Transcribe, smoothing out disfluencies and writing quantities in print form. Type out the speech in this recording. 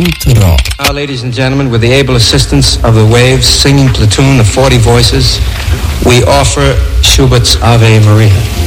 www.radiomaria.ro. Now, ladies and gentlemen, with the able assistance of the Waves singing platoon of 40 voices, we offer Schubert's Ave Maria.